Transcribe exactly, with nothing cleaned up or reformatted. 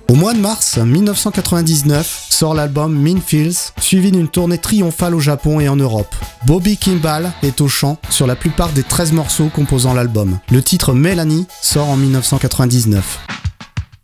Au mois de mars mille neuf cent quatre-vingt-dix-neuf sort l'album Mean Fields, suivi d'une tournée triomphale au Japon et en Europe. Bobby Kimball est au chant sur la plupart des treize morceaux composant l'album. Le titre Melanie sort en mille neuf cent quatre-vingt-dix-neuf.